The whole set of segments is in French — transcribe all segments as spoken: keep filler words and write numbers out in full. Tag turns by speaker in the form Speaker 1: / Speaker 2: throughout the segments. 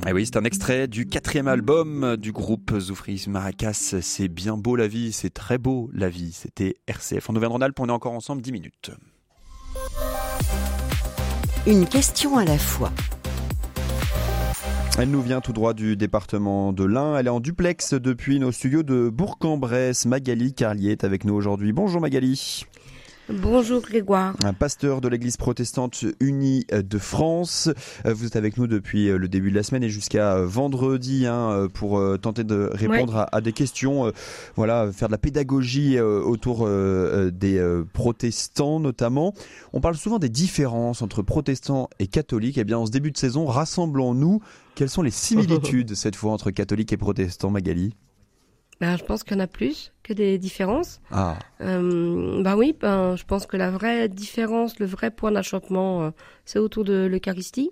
Speaker 1: Et oui, c'est un extrait du quatrième album du groupe Zoufris Maracas. C'est bien beau la vie, c'est très beau la vie. C'était R C F. En Auvergne-Rhône-Alpes, on est encore ensemble dix minutes.
Speaker 2: Une question à la fois.
Speaker 1: Elle nous vient tout droit du département de l'Ain. Elle est en duplex depuis nos studios de Bourg-en-Bresse. Magali Carlier est avec nous aujourd'hui. Bonjour Magali.
Speaker 3: Bonjour Grégoire.
Speaker 1: Un pasteur de l'église protestante unie de France. Vous êtes avec nous depuis le début de la semaine et jusqu'à vendredi hein, pour tenter de répondre ouais. à, à des questions. Voilà, faire de la pédagogie autour des protestants notamment. On parle souvent des différences entre protestants et catholiques. Eh bien, en ce début de saison, rassemblons-nous. Quelles sont les similitudes cette fois entre catholiques et protestants, Magali ?
Speaker 3: Ben, je pense qu'il y en a plus que des différences.
Speaker 1: Ah.
Speaker 3: Euh, ben oui, ben, je pense que la vraie différence, le vrai point d'achoppement, euh, c'est autour de l'Eucharistie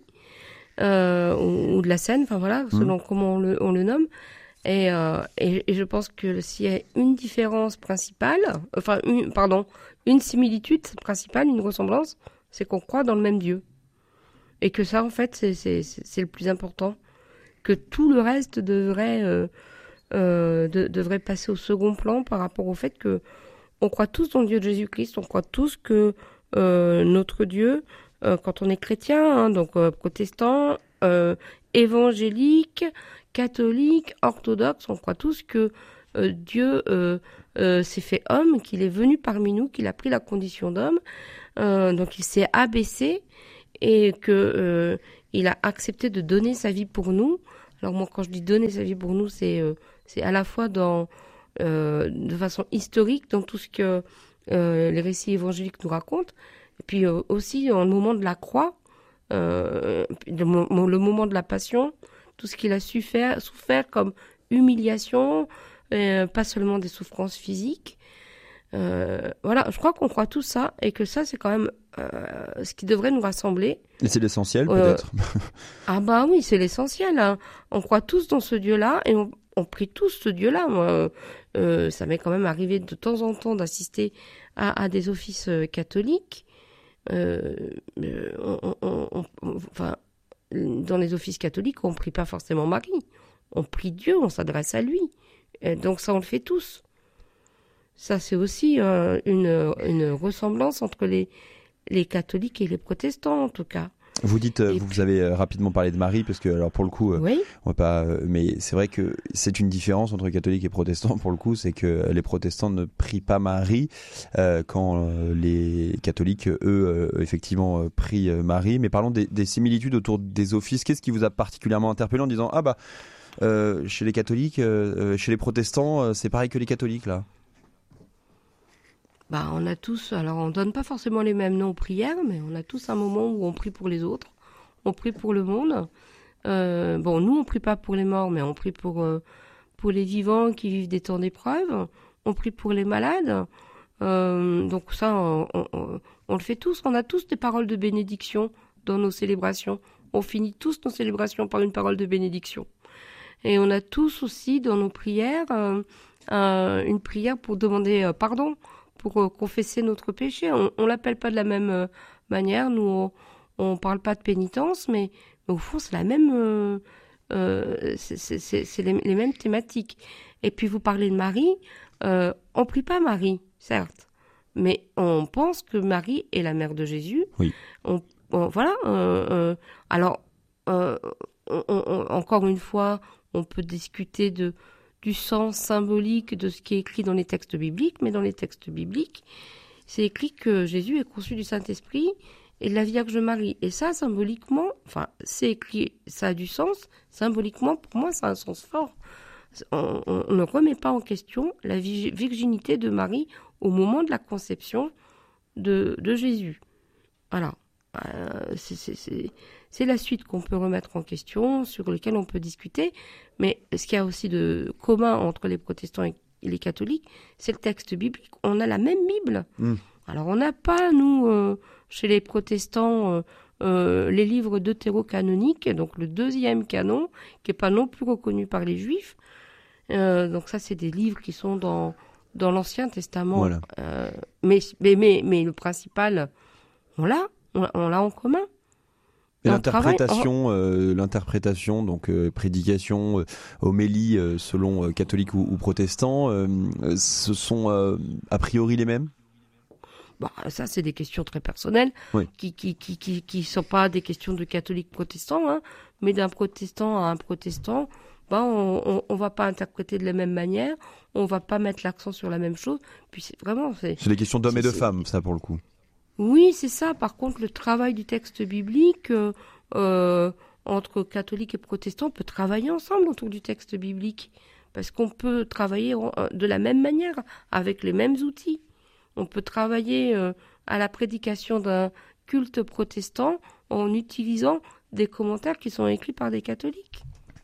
Speaker 3: euh, ou, ou de la scène, enfin voilà, selon mmh. comment on le, on le nomme. Et, euh, et, et je pense que s'il y a une différence principale, enfin, une, pardon, une similitude principale, une ressemblance, c'est qu'on croit dans le même Dieu. Et que ça, en fait, c'est, c'est, c'est, c'est le plus important. Que tout le reste devrait... Euh, Euh, de, devrait passer au second plan par rapport au fait que on croit tous dans le Dieu de Jésus-Christ, on croit tous que euh, notre Dieu, euh, quand on est chrétien, hein, donc euh, protestant, euh, évangélique, catholique, orthodoxe, on croit tous que euh, Dieu euh, euh, s'est fait homme, qu'il est venu parmi nous, qu'il a pris la condition d'homme, euh, donc il s'est abaissé et que euh, il a accepté de donner sa vie pour nous. Alors moi, quand je dis donner sa vie pour nous, c'est euh, c'est à la fois dans euh, de façon historique dans tout ce que euh, les récits évangéliques nous racontent, et puis euh, aussi dans le moment de la croix, euh, le, le moment de la passion, tout ce qu'il a su faire, souffert comme humiliation, euh, pas seulement des souffrances physiques. Euh, voilà, je crois qu'on croit tout ça et que ça c'est quand même euh, ce qui devrait nous rassembler.
Speaker 1: Et c'est l'essentiel
Speaker 3: euh,
Speaker 1: peut-être.
Speaker 3: Ah bah oui, c'est l'essentiel. Hein. On croit tous dans ce Dieu-là et on, on prie tous ce Dieu-là. Moi, euh, ça m'est quand même arrivé de temps en temps d'assister à, à des offices euh, catholiques. Euh, on, on, on, on, enfin, dans les offices catholiques, on prie pas forcément Marie. On prie Dieu, on s'adresse à lui. Et donc ça, on le fait tous. Ça, c'est aussi euh, une, une ressemblance entre les, les catholiques et les protestants, en tout cas.
Speaker 1: Vous dites,
Speaker 3: et
Speaker 1: vous
Speaker 3: puis...
Speaker 1: avez rapidement parlé de Marie, parce que, alors pour le coup,
Speaker 3: oui.
Speaker 1: on va pas, mais c'est vrai que c'est une différence entre catholiques et protestants, pour le coup, c'est que les protestants ne prient pas Marie, euh, quand euh, les catholiques, eux, euh, effectivement, euh, prient Marie. Mais parlons des, des similitudes autour des offices. Qu'est-ce qui vous a particulièrement interpellé en disant, ah bah, euh, chez les catholiques, euh, chez les protestants, euh, c'est pareil que les catholiques, là?
Speaker 3: Bah, on a tous, alors on donne pas forcément les mêmes noms aux prières, mais on a tous un moment où on prie pour les autres, on prie pour le monde. Euh, bon, nous on prie pas pour les morts, mais on prie pour euh, pour les vivants qui vivent des temps d'épreuve. On prie pour les malades. Euh, donc ça, on, on, on le fait tous. On a tous des paroles de bénédiction dans nos célébrations. On finit tous nos célébrations par une parole de bénédiction. Et on a tous aussi dans nos prières euh, euh, une prière pour demander euh, pardon, pour euh, confesser notre péché. On, on l'appelle pas de la même euh, manière. Nous, on, on parle pas de pénitence, mais, mais au fond, c'est la même, euh, euh, c'est, c'est, c'est, c'est les, les mêmes thématiques. Et puis, vous parlez de Marie. Euh, on prie pas Marie, certes, mais on pense que Marie est la mère de Jésus.
Speaker 1: Oui.
Speaker 3: On, on, voilà. Euh, euh, alors, euh, on, on, encore une fois, on peut discuter de du sens symbolique de ce qui est écrit dans les textes bibliques, mais dans les textes bibliques, c'est écrit que Jésus est conçu du Saint-Esprit et de la Vierge Marie. Et ça, symboliquement, enfin, c'est écrit, ça a du sens. Symboliquement, pour moi, ça a un sens fort. On, on, on ne remet pas en question la virginité de Marie au moment de la conception de, de Jésus. Voilà. Euh, c'est, c'est, c'est, c'est la suite qu'on peut remettre en question, sur laquelle on peut discuter. Mais ce qu'il y a aussi de commun entre les protestants et les catholiques, c'est le texte biblique. On a la même Bible. Mmh. Alors on n'a pas, nous, euh, chez les protestants, euh, euh, les livres deutérocanoniques, donc le deuxième canon, qui n'est pas non plus reconnu par les Juifs. Euh, donc ça, c'est des livres qui sont dans, dans l'Ancien Testament.
Speaker 1: Voilà.
Speaker 3: Euh, mais, mais, mais, mais le principal, on l'a. On, on l'a en commun.
Speaker 1: Et l'interprétation, euh, l'interprétation, donc euh, prédication, euh, homélie, euh, selon euh, catholiques ou, ou protestants, euh, ce sont euh, a priori les mêmes ?
Speaker 3: Bah, ça, c'est des questions très personnelles,
Speaker 1: oui.
Speaker 3: qui qui qui qui qui sont pas des questions de catholiques protestants, hein, mais d'un protestant à un protestant, bah, on, on on va pas interpréter de la même manière, on va pas mettre l'accent sur la même chose. Puis c'est vraiment c'est.
Speaker 1: C'est des questions d'hommes et de
Speaker 3: c'est...
Speaker 1: femmes, ça pour le coup.
Speaker 3: Oui, c'est ça. Par contre, le travail du texte biblique euh, euh, entre catholiques et protestants, on peut travailler ensemble autour du texte biblique, parce qu'on peut travailler de la même manière, avec les mêmes outils. On peut travailler euh, à la prédication d'un culte protestant en utilisant des commentaires qui sont écrits par des catholiques.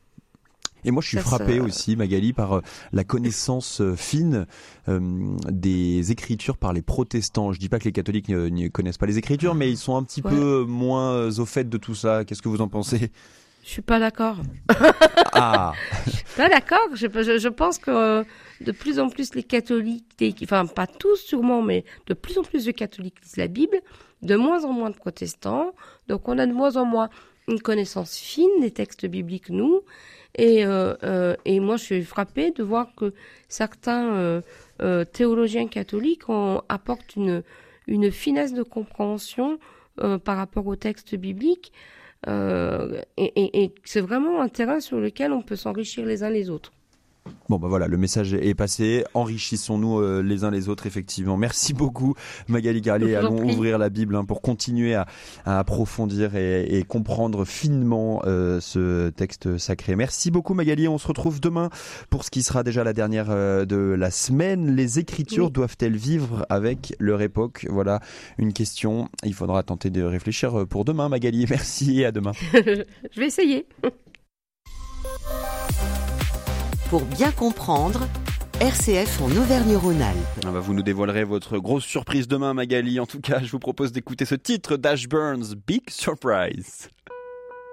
Speaker 1: Et moi, je suis ça, frappé ça... aussi, Magali, par la connaissance fine euh, des Écritures par les protestants. Je dis pas que les catholiques ne, ne connaissent pas les Écritures, mais ils sont un petit ouais. peu moins au fait de tout ça. Qu'est-ce que vous en pensez ?
Speaker 3: Je suis pas d'accord.
Speaker 1: Ah.
Speaker 3: Je suis pas d'accord. Je, je, je pense que euh, de plus en plus les catholiques, enfin pas tous sûrement, mais de plus en plus de catholiques lisent la Bible, de moins en moins de protestants. Donc on a de moins en moins une connaissance fine des textes bibliques, nous. Et, euh, euh, et moi, je suis frappée de voir que certains euh, euh, théologiens catholiques ont, apportent une, une finesse de compréhension euh, par rapport au texte biblique. Euh, et, et, et c'est vraiment un terrain sur lequel on peut s'enrichir les uns les autres.
Speaker 1: Bon ben voilà, le message est passé. Enrichissons-nous euh, les uns les autres, effectivement. Merci beaucoup, Magali Garlet. Allons ouvrir la Bible hein, pour continuer à, à approfondir et, et comprendre finement euh, ce texte sacré. Merci beaucoup, Magali. On se retrouve demain pour ce qui sera déjà la dernière euh, de la semaine. Les Écritures oui. doivent-elles vivre avec leur époque ? Voilà une question. Il faudra tenter de réfléchir pour demain, Magali. Merci et à demain.
Speaker 3: Je vais essayer.
Speaker 2: Pour bien comprendre, R C F en Auvergne-Rhône-Alpes.
Speaker 1: Ah bah vous nous dévoilerez votre grosse surprise demain, Magali. En tout cas, je vous propose d'écouter ce titre d'Ash Burns, Big Surprise.